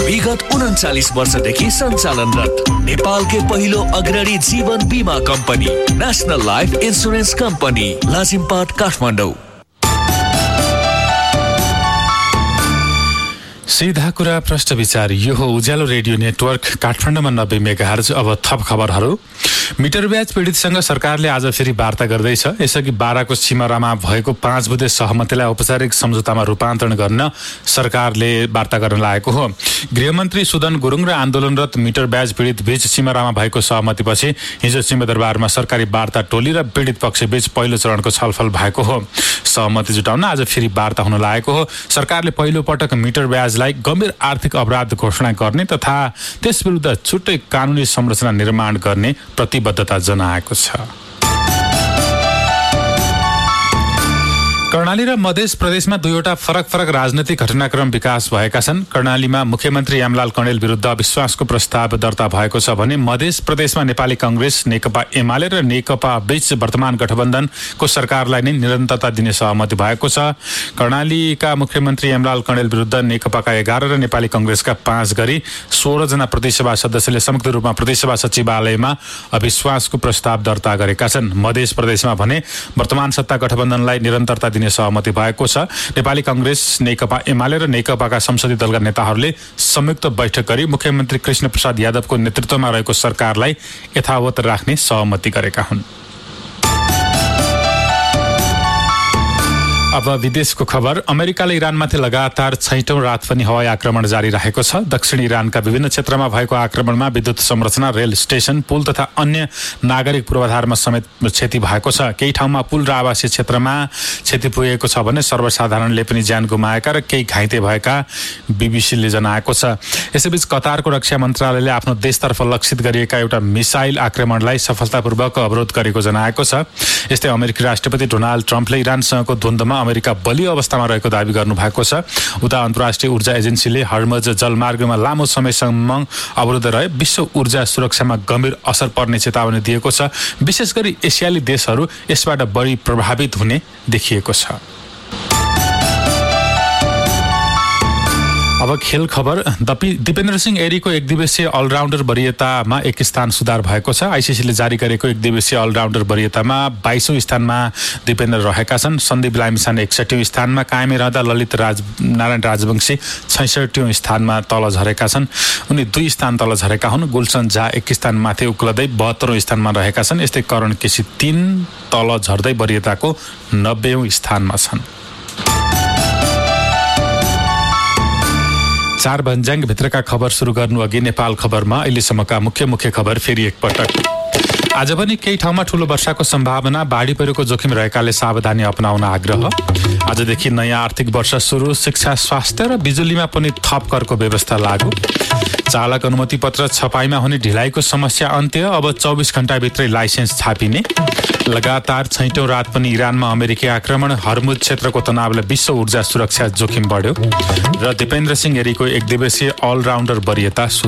विगत 39 वर्षदेखि सञ्चालनरत नेपालकै पहिलो अग्रणी जीवन बीमा company national life insurance company Lazimpat Kathmandu. सीधा कुरा प्रश्न विचार, यो हो उज्यालो रेडियो नेटवर्क काठमाडौँमा 90 मेगाहर्ज। अब थप खबरहरू। मिटर ब्याज पीडितसँग सरकारले आज फेरि वार्ता गर्दैछ। यसअघि बाराको सिमरामा भएको 5 बुँदे सहमतिलाई औपचारिक सम्झौतामा रूपान्तरण गर्न सरकारले वार्ता गर्न लागेको हो। गृहमन्त्री सुदन गुरुङ र आन्दोलनरत मिटर ब्याज पीडित बीच सिमरामा भएको सहमतिपछि हिजो सिंहदरबारमा सरकारी वार्ता टोली र पीडित पक्षबीच पहिलो चरणको छलफल भएको हो। सहमति जुटाउन आज फेरि वार्ता हुन लागेको हो। सरकारले पहिलो पटक मिटर ब्याजलाई गम्भीर आर्थिक अपराध घोषणा गर्ने तथा त्यस विरुद्ध छुट्टै कानुनी संरचना निर्माण गर्ने प्रतिबद्धता जनाएको छ। कर्णाली र मध्य प्रदेशमा दुईवटा फरक राजनैतिक घटनाक्रम विकास भएका छन्। कर्णालीमा मुख्यमन्त्री यामलाल कणेल विरुद्ध अविश्वासको प्रस्ताव दर्ता भएको छ भने मध्य प्रदेशमा नेपाली कांग्रेस, नेकपा एमाले र नेकपा बीच वर्तमान गठबन्धनको सरकारलाई नै निरन्तरता दिने सहमति भएको छ। कर्णालीका मुख्यमन्त्री यामलाल कणेल विरुद्ध नेकपाका 11 र नेपाली कांग्रेसका 5 गरी 16 जना प्रतिसभा सदस्यले संयुक्त रूपमा प्रतिसभा सचिवालयमा अविश्वासको प्रस्ताव दर्ता गरेका छन्। मध्य प्रदेशमा भने वर्तमान सत्ता गठबन्धनलाई निरन्तरता दिने सहमति भएको छ। नेपाली कांग्रेस, नेकपा एमाले र नेकपाका संसदीय दलका नेताहरूले संयुक्त बैठक गरी मुख्यमन्त्री कृष्ण प्रसाद यादवको नेतृत्वमा रहेको सरकारलाई यथावत राख्ने सहमति गरेका हुन्। अब विदेशको खबर। अमेरिकाले इरानमाथि लगातार 6औं रात पनि हवाई आक्रमण जारी रहेको छ। दक्षिण इरानका विभिन्न क्षेत्रमा भएको आक्रमणमा विद्युत संरचना, रेल स्टेशन, पुल तथा अन्य नागरिक पूर्वाधारमा समेत क्षति भएको छ। केही ठाउँमा पुल र आवासीय क्षेत्रमा क्षति पुगेको छ भने सर्वसाधारणले पनि ज्यान गुमाएका र केही घाइते भएका बीबीसीले जनाएको छ। यसैबीच कतारको रक्षा मन्त्रालयले आफ्नो देशतर्फ लक्षित गरिएका एउटा मिसाइल आक्रमणलाई सफलतापूर्वक अवरोध गरेको जनाएको छ। यस्तै अमेरिकी राष्ट्रपति डोनाल्ड ट्रम्पले इरानसँगको द्वन्द्वमा अमेरिका बलियो अवस्थामा रहेको दावी गर्नु भएको छ। उता अन्तर्राष्ट्रिय ऊर्जा एजेन्सीले हर्मज जलमार्गमा लामो समयसम्म अवरुद्ध रहे विश्व ऊर्जा सुरक्षामा गम्भीर असर पर्ने चेतावनी दिएको छ। विशेष गरी एसियाली देशहरू यसबाट बढी प्रभावित हुने देखिएको छ। अब खेल खबर। दिपेन्द्र सिंह एरीको एकदिवसीय अलराउन्डर वरीयतामा 1 स्थान सुधार भएको छ। आईसीसीले जारी गरेको एकदिवसीय अलराउन्डर वरीयतामा 22औं स्थानमा दिपेन्द्र रहेका छन्। सन्दीप लामिछाने 61औं स्थानमा कायमै रहँदा ललित नारायण राजवंशी 66औं स्थानमा तल झरेका छन्। उनी 2 स्थान तल झरेका हुन्। गुलसन झा 1 स्थान माथि उक्लदै 72औं स्थानमा रहेका छन्। यस्तै करण केसी 3 तल झर्दै वरीयताको 90औं स्थानमा छन्। 4 भन्ज्याङ भित्रका खबर सुरु गर्नु अघि नेपाल खबरमा अहिलेसम्मका मुख्य खबर फेरि एकपटक। आज पनि केही ठाउँमा ठूलो वर्षाको सम्भावना, बाढी पहिरोको जोखिम रहेकाले सावधानी अपनाउन आग्रह। आजदेखि नयाँ आर्थिक वर्ष सुरु। शिक्षा, स्वास्थ्य र बिजुलीमा पनि थप करको व्यवस्था लागू। चालक अनुमति पत्र छपाईमा हुने ढिलाइको समस्या अन्त्य। अब 24 घण्टाभित्रै लाइसेन्स छापिने। लगातार 6औं रात पनि इरानमा अमेरिकी आक्रमण। हर्मुज क्षेत्रको तनावले विश्व ऊर्जा सुरक्षा जोखिम बढ्यो। र दिपेन्द्र सिंह एरीको एकदिवसीय अलराउन्डर वरीयता